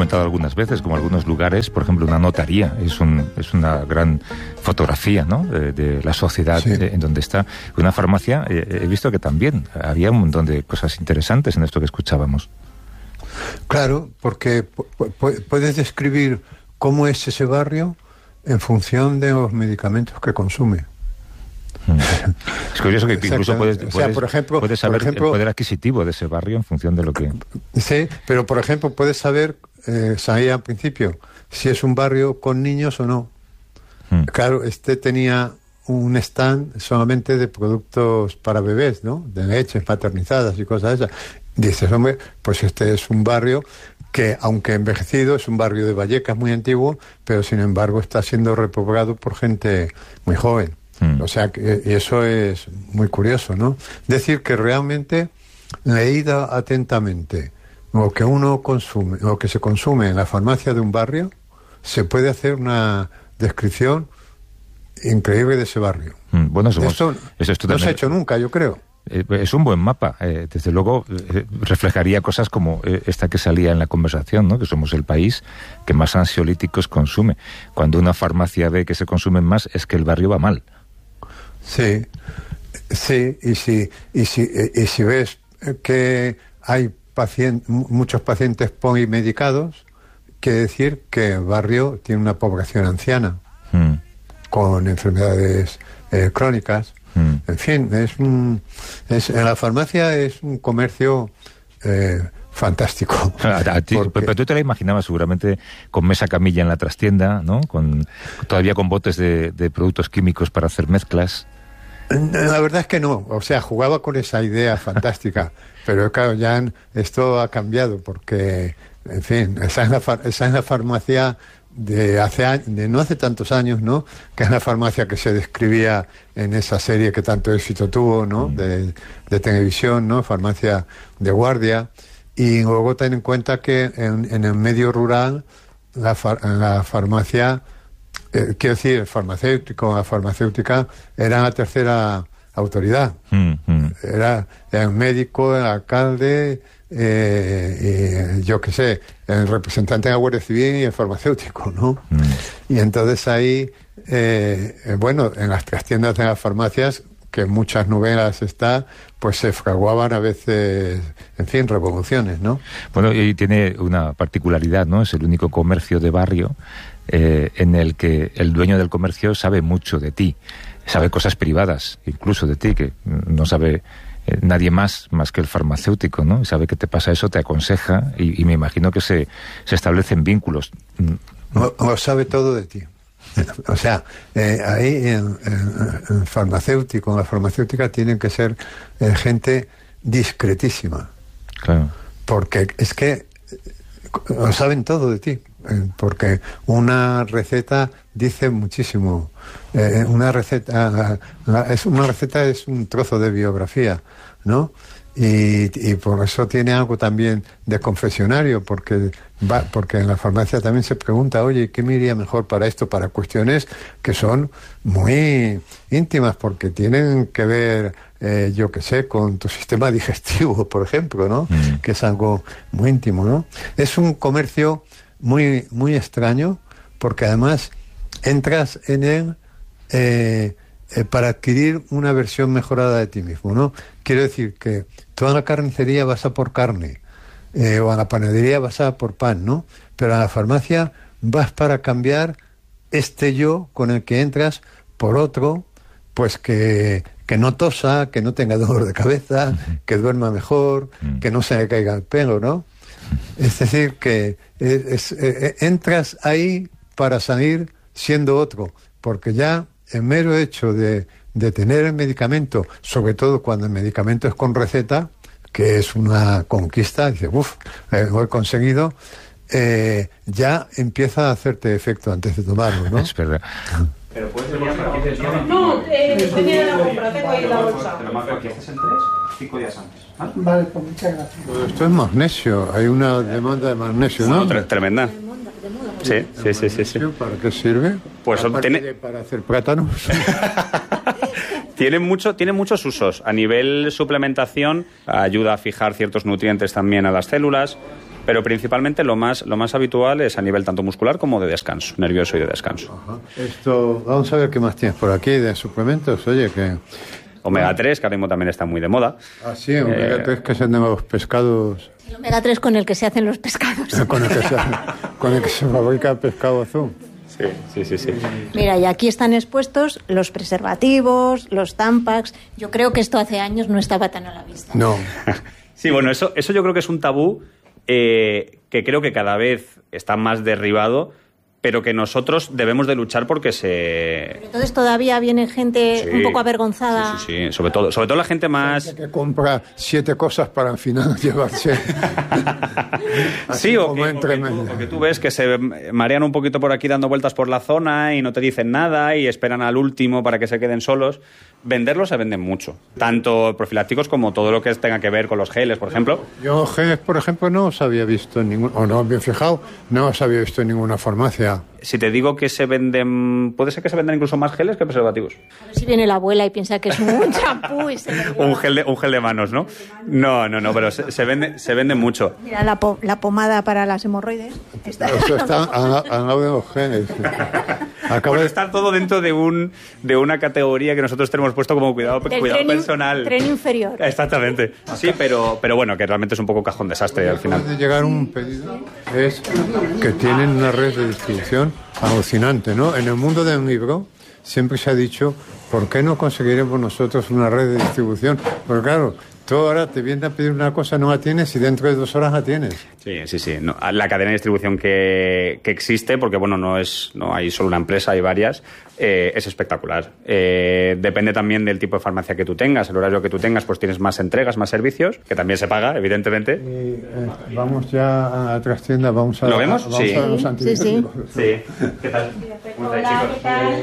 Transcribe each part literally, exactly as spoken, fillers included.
comentado algunas veces, como algunos lugares, por ejemplo, una notaría es, un, es una gran fotografía, ¿no?, de, de la sociedad, sí, de, en donde está. Una farmacia, eh, he visto que también había un montón de cosas interesantes en esto que escuchábamos. Claro, porque puedes describir cómo es ese barrio en función de los medicamentos que consume. Es curioso que incluso puedes, puedes, o sea, por ejemplo, puedes saber por ejemplo, el poder adquisitivo de ese barrio en función de lo que... Sí, pero por ejemplo puedes saber, eh, sabía al principio, si es un barrio con niños o no. Hmm. Claro, este tenía un stand solamente de productos para bebés, ¿no? De leches maternizadas y cosas de esas. Dices, hombre, pues este es un barrio que, aunque envejecido, es un barrio de Vallecas muy antiguo, pero sin embargo está siendo repoblado por gente muy joven. Mm. O sea, que eso es muy curioso, ¿no? Decir que realmente, leída atentamente, lo que uno consume, lo que se consume en la farmacia de un barrio, se puede hacer una descripción increíble de ese barrio. Mm, bueno, somos, Esto eso es no se ha hecho nunca, yo creo. Eh, es un buen mapa. Eh, desde luego, eh, reflejaría cosas como eh, esta que salía en la conversación, ¿no?, que somos el país que más ansiolíticos consume. Cuando una farmacia ve que se consumen más, es que el barrio va mal. Sí, sí, y si, y si, y si ves que hay pacien- muchos pacientes polimedicados, quiere decir que el barrio tiene una población anciana, mm. con enfermedades eh, crónicas. Mm. En fin, es un, es, en la farmacia es un comercio eh, fantástico. A, a ti, porque... Pero tú te la imaginabas seguramente con mesa camilla en la trastienda, ¿no? Con, todavía con botes de, de productos químicos para hacer mezclas. La verdad es que no, o sea, jugaba con esa idea fantástica, pero claro, ya esto ha cambiado porque, en fin, esa es la, far, esa es la farmacia de hace de no hace tantos años, ¿no?, que es la farmacia que se describía en esa serie que tanto éxito tuvo, ¿no?, de, de televisión, ¿no?, farmacia de guardia. Y luego ten en cuenta que en, en el medio rural la, far, la farmacia, eh, quiero decir, el farmacéutico, la farmacéutica era la tercera autoridad. Mm, mm. Era el médico, el alcalde, eh, eh, yo qué sé, el representante de la Guardia Civil y el farmacéutico, ¿no? Mm. Y entonces ahí, eh, eh, bueno, en las tiendas de las farmacias, que en muchas novelas está, pues se fraguaban a veces, en fin, revoluciones, ¿no? Bueno, y tiene una particularidad, ¿no? Es el único comercio de barrio eh, en el que el dueño del comercio sabe mucho de ti, sabe cosas privadas, incluso de ti, que no sabe eh, nadie más, más que el farmacéutico, ¿no? Y sabe que te pasa eso, te aconseja, y, y me imagino que se, se establecen vínculos. O, o sabe todo de ti. O sea, eh, ahí en, en, en farmacéutico, en la farmacéutica tienen que ser eh, gente discretísima. Claro. Porque es que lo saben todo de ti. Eh, porque una receta dice muchísimo. Eh, una receta es una receta es un trozo de biografía, ¿no? Y, y por eso tiene algo también de confesionario, porque va, porque en la farmacia también se pregunta, oye, ¿qué me iría mejor para esto? Para cuestiones que son muy íntimas, porque tienen que ver, eh, yo qué sé, con tu sistema digestivo, por ejemplo, ¿no? Mm. Que es algo muy íntimo, ¿no? Es un comercio muy, muy extraño, porque además entras en él eh, eh, para adquirir una versión mejorada de ti mismo, ¿no? Quiero decir que tú a la carnicería vas a por carne, eh, o a la panadería vas a por pan, ¿no? Pero a la farmacia vas para cambiar este yo con el que entras por otro, pues que, que no tosa, que no tenga dolor de cabeza, uh-huh. que duerma mejor, uh-huh. que no se le caiga el pelo, ¿no? Es decir, que es, es, eh, entras ahí para salir siendo otro, porque ya el mero hecho de, de tener el medicamento, sobre todo cuando el medicamento es con receta, que es una conquista, dice, uff, eh, lo he conseguido, eh, ya empieza a hacerte efecto antes de tomarlo, ¿no? Es verdad. Pero puedes venir aquí del día. No, eh, tenía la compra, tengo ahí la bolsa. Te lo marco aquí, este es el tres, cinco días antes. ¿Ah? Vale, pues muchas gracias. Pues esto es magnesio, hay una demanda de magnesio, ¿no? Tre- tremenda. Sí, sí, sí, sí, sí. ¿Para qué sirve? Pues Aparte tiene... de para hacer plátanos. Tiene, mucho, tiene muchos usos. A nivel suplementación, ayuda a fijar ciertos nutrientes también a las células. Pero principalmente lo más, lo más habitual es a nivel tanto muscular como de descanso, nervioso y de descanso. Ajá. Esto, vamos a ver qué más tienes por aquí de suplementos. Oye, que... Omega tres, que ahora mismo también está muy de moda. Ah, sí, omega tres, eh... que es el de los pescados... El omega tres con el que se hacen los pescados. con, el que se, con el que se fabrica el pescado azul. Sí, sí, sí, sí. Mira, y aquí están expuestos los preservativos, los Tampax. Yo creo que esto hace años no estaba tan a la vista. No. Sí, bueno, eso, eso yo creo que es un tabú eh, que creo que cada vez está más derribado, pero que nosotros debemos de luchar porque se... Pero entonces todavía viene gente sí, un poco avergonzada. Sí, sí, sí, sobre todo, sobre todo la gente más... Gente que compra siete cosas para al final llevarse... sí, o que, o, que tú, o que tú ves que se marean un poquito por aquí dando vueltas por la zona y no te dicen nada y esperan al último para que se queden solos. Venderlos se venden mucho, tanto profilácticos como todo lo que tenga que ver con los geles, por ejemplo. Yo geles, por ejemplo, no os había visto en ningún... o no os había fijado, no os había visto en ninguna farmacia. Si te digo que se venden... Puede ser que se vendan incluso más geles que preservativos. A ver si viene la abuela y piensa que es un champú y se lo lleva. un, gel de, un gel de manos, ¿no? No, no, no, pero se, se, vende, se vende mucho. Mira, la, po la pomada para las hemorroides. Está... Eso está al lado de los geles. Acabo de estar todo dentro de un de una categoría que nosotros tenemos puesto como cuidado, cuidado tren, personal. Tren inferior. Exactamente. Sí, pero, pero bueno, que realmente es un poco cajón desastre al final. De llegar un pedido es que tienen una red de distribución alucinante, ¿no? En el mundo del libro siempre se ha dicho, ¿por qué no conseguiremos nosotros una red de distribución? Porque claro, tú ahora te vienen a pedir una cosa, no la tienes y dentro de dos horas la tienes. Sí, sí, sí. No, la cadena de distribución que, que existe, porque bueno, no es no hay solo una empresa, hay varias, eh, es espectacular. Eh, depende también del tipo de farmacia que tú tengas, el horario que tú tengas, pues tienes más entregas, más servicios, que también se paga, evidentemente. Y, eh, vamos ya a otras tiendas, vamos a... ¿Lo vemos? A, vamos sí. a los antibióticos. Sí, sí. sí. ¿Qué tal? Hola, ¿qué tal?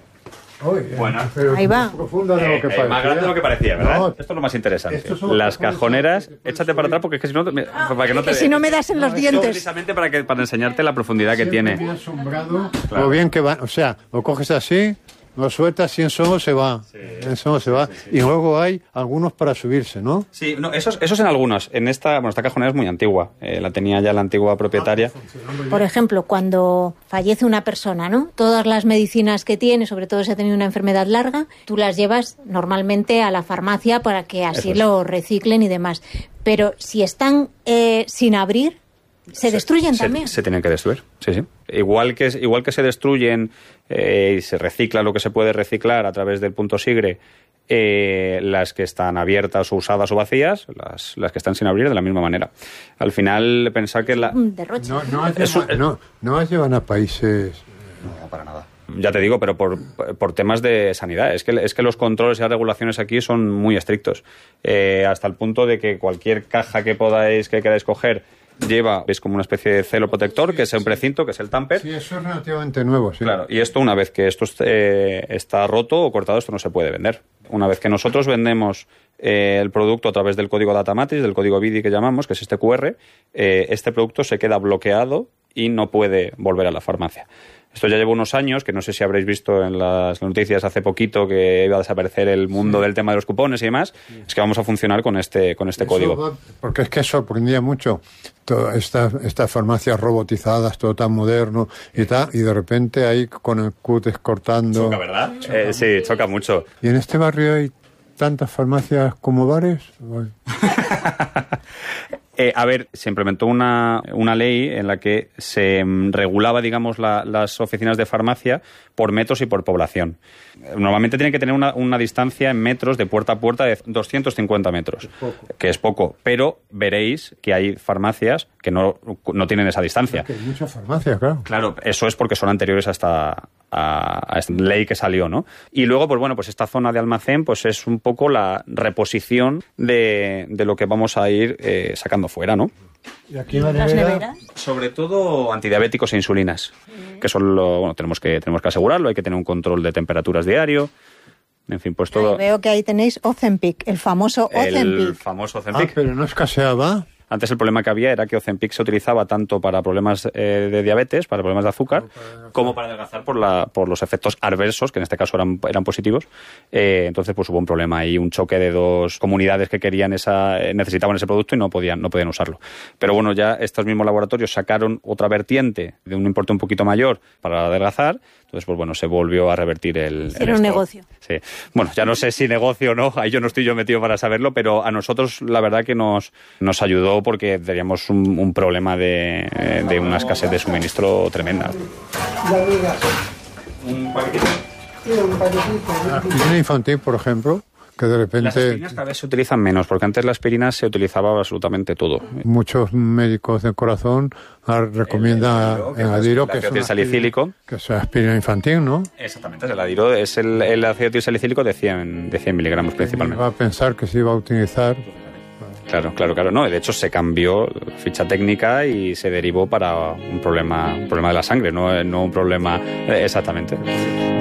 Uy, bueno, pero ahí va. Profunda de lo que eh, parecía. Más grande de lo que parecía, ¿verdad? No, esto es lo más interesante. cajoneras, Las cajoneras, échate para atrás porque es que si no, Ah, para que no te que si no me das en los no, dientes. Precisamente para que para enseñarte la profundidad que siempre tiene. bien asombrado, Claro. lo bien que va, o sea, lo coges así, lo sueltas y en solo se va, Sí. en solo se va, Sí, sí. y luego hay algunos para subirse, ¿no? Sí, no, esos, esos en algunos. En esta, bueno, esta cajonera es muy antigua. Eh, la tenía ya la antigua propietaria. Por ejemplo, cuando fallece una persona, ¿no? Todas las medicinas que tiene, sobre todo si ha tenido una enfermedad larga, tú las llevas normalmente a la farmacia para que así es. lo reciclen y demás. Pero si están eh, sin abrir, se, se destruyen se, también. Se tienen que destruir, sí, sí. Igual que, igual que se destruyen eh, y se recicla lo que se puede reciclar a través del punto sigre, eh, las que están abiertas o usadas o vacías, las, las que están sin abrir de la misma manera. Al final, pensar que la... Un derroche. No, no, las Eso- llevan, no, no las llevan a países... No, para nada. Ya te digo, pero por, por temas de sanidad. Es que, es que los controles y las regulaciones aquí son muy estrictos. Eh, hasta el punto de que cualquier caja que podáis, que queráis coger, lleva, es como una especie de celo protector, que es un precinto, que es el tamper. Sí, eso es relativamente nuevo, sí. Claro, y esto una vez que esto eh, está roto o cortado, esto no se puede vender. Una vez que nosotros vendemos eh, el producto a través del código Data Matrix, del código B I D I que llamamos, que es este Q R, eh, este producto se queda bloqueado y no puede volver a la farmacia. Esto ya lleva unos años, que no sé si habréis visto en las noticias hace poquito que iba a desaparecer el mundo sí. del tema de los cupones y demás, sí. es que vamos a funcionar con este con este Eso código. Va, porque es que sorprendía mucho todas estas estas farmacias robotizadas, todo tan moderno y tal, y de repente ahí con el cúter cortando. Choca, ¿verdad? Eh, sí, choca mucho. ¿Y en este barrio hay tantas farmacias como bares? Eh, a ver, se implementó una, una ley en la que se um, regulaba, digamos, la, las oficinas de farmacia por metros y por población. Normalmente tienen que tener una, una distancia en metros de puerta a puerta de doscientos cincuenta metros, es que es poco, pero veréis que hay farmacias que no, no tienen esa distancia. Porque hay muchas farmacias, claro. Claro, eso es porque son anteriores a esta, a, a esta ley que salió, ¿no? Y luego, pues bueno, pues esta zona de almacén pues es un poco la reposición de, de lo que vamos a ir eh, sacando fuera, ¿no? ¿Y aquí en la ¿Las nevera? neveras? Sobre todo antidiabéticos e insulinas, que son lo, bueno, tenemos que tenemos que asegurarlo, hay que tener un control de temperaturas diario, en fin, pues todo. Ay, veo que ahí tenéis Ozempic, el famoso Ozempic. El famoso Ah, Ozempic. pero no escaseaba. Antes el problema que había era que Ozempic se utilizaba tanto para problemas eh, de diabetes, para problemas de azúcar, como para adelgazar por, la, por los efectos adversos, que en este caso eran, eran positivos. Eh, entonces pues hubo un problema ahí, un choque de dos comunidades que querían esa, necesitaban ese producto y no podían, no podían usarlo. Pero bueno, ya estos mismos laboratorios sacaron otra vertiente de un importe un poquito mayor para adelgazar. Entonces, pues bueno, se volvió a revertir el... Era un negocio. Sí. Bueno, ya no sé si negocio o no, ahí yo no estoy yo metido para saberlo, pero a nosotros la verdad que nos, nos ayudó porque teníamos un, un problema de, de una escasez de suministro tremenda. Un paquetito. La aspirina infantil, por ejemplo, que de repente... Las aspirinas cada vez se utilizan menos, porque antes la aspirina se utilizaba absolutamente todo. Muchos médicos del corazón recomiendan el Adiro, que, que es salicílico. Que es aspirina infantil, ¿no? Exactamente, el Adiro es el, el ácido salicílico de cien, de cien miligramos principalmente. Va a pensar que se iba a utilizar... Claro, claro, claro. No, de hecho se cambió la ficha técnica y se derivó para un problema, un problema de la sangre, no, no un problema... Exactamente.